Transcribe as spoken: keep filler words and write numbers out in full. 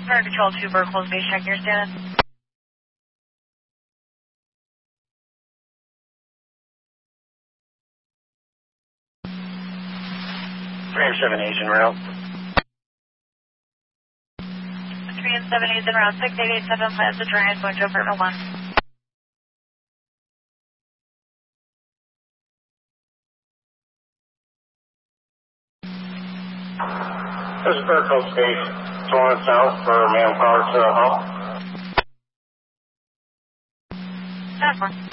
Fire Control two, Berkeley Base, check your status. three and seven A's en route. three and seven A's en route, six eight eight seven Plaza Drive, going to apartment one. This is Berkeley State, going south for manpower to the home. That's one.